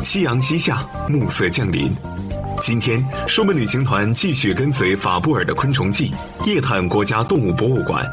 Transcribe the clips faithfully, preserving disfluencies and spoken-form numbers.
夕阳西下，暮色降临。今天，说门旅行团继续跟随法布尔的昆虫记，夜探国家动物博物馆。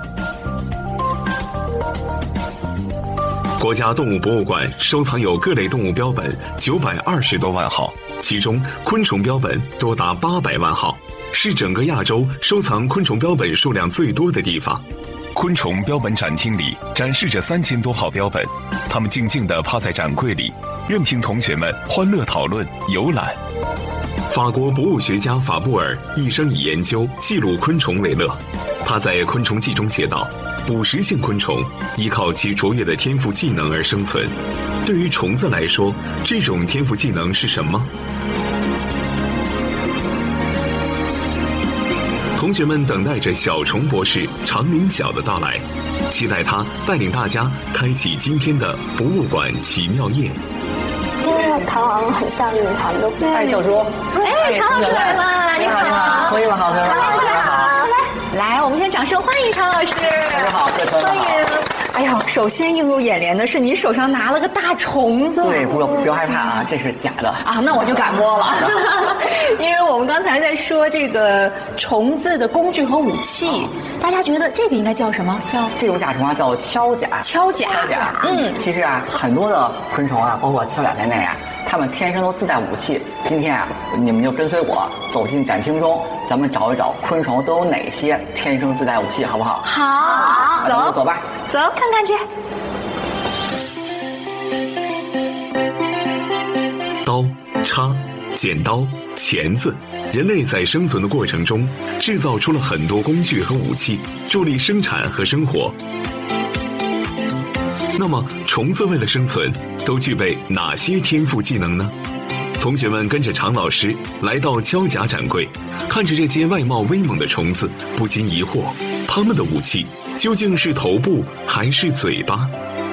国家动物博物馆收藏有各类动物标本九百二十多万号，其中昆虫标本多达八百万号，是整个亚洲收藏昆虫标本数量最多的地方。昆虫标本展厅里展示着三千多号标本，它们静静地趴在展柜里，任凭同学们欢乐讨论、游览。法国博物学家法布尔一生以研究记录昆虫为乐，他在《昆虫记》中写道：捕食性昆虫依靠其卓越的天赋技能而生存。对于虫子来说，这种天赋技能是什么？同学们等待着小虫博士常林晓的到来，期待他带领大家开启今天的博物馆奇妙夜。 因为螳螂很像隐藏的。 哎，小猪， 哎，常老师来了，你好， 同学们好，同学们好，大家好， 来，来，我们先掌声欢迎常老师。 大家好，各位同学们好。 哎呦，首先映入眼帘的是你手上拿了个大虫子。 对，不要不要害怕啊，这是假的啊，那我就敢摸了。因为我们刚才在说这个虫子的工具和武器，哦、大家觉得这个应该叫什么？叫这种甲虫啊，叫锹甲。 锹甲， 锹甲。嗯，其实啊，很多的昆虫啊，包括锹甲在内啊，它们天生都自带武器。今天啊，你们就跟随我走进展厅中，咱们找一找昆虫都有哪些天生自带武器，好不好？ 好，走走吧， 走看看去。 刀、叉、剪刀、钳子，人类在生存的过程中制造出了很多工具和武器，助力生产和生活。那么，虫子为了生存，都具备哪些天赋技能呢？同学们跟着常老师来到锹甲展柜，看着这些外貌威猛的虫子，不禁疑惑：它们的武器究竟是头部还是嘴巴？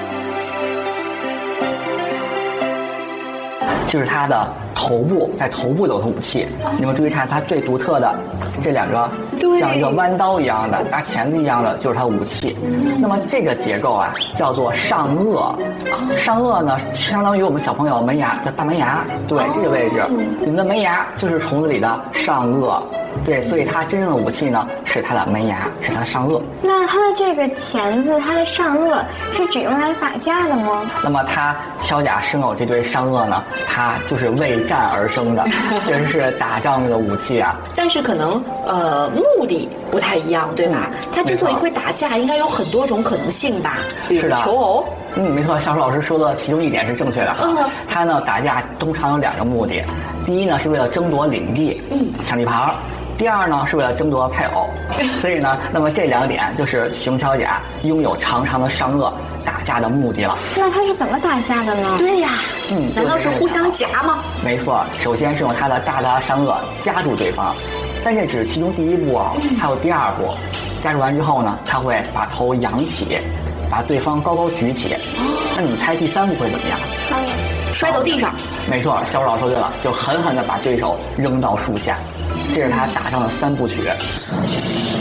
就是它的头部，在头部有的武器。你们注意看，它最独特的这两个像一个弯刀一样的、大钳子一样的，就是它武器。那么这个结构啊，叫做上颚。上颚呢，相当于我们小朋友门牙的大门牙，对，这个位置，你们的门牙就是虫子里的上颚。对，所以它真正的武器呢是它的门牙，是它的上颚。 那它的这个钳子，它的上颚是只用来打架的吗？ 那么它锹甲生有这对上颚呢，它就是为战而生的，确实是打仗的武器啊。 但是可能呃目的不太一样，对吧？嗯、它之所以会打架，应该有很多种可能性吧？比如求偶。 嗯，没错，小树老师说的其中一点是正确的。嗯，它呢打架通常有两个目的，第一呢是为了争夺领地，嗯，抢地盘。第二呢，是为了争夺配偶，所以呢，那么这两点就是雄锹甲拥有长长的上颚打架的目的了。 那它是怎么打架的呢？ 对呀，嗯，难道是互相夹吗？ 没错，首先是用它的大大的上颚夹住对方，但这只是其中第一步啊，还有第二步。夹住完之后呢，它会把头扬起，把对方高高举起。那你们猜第三步会怎么样？ 摔到地上。 没错，小树老师说对了，就狠狠地把对手扔到树下。这是他打仗的三部曲。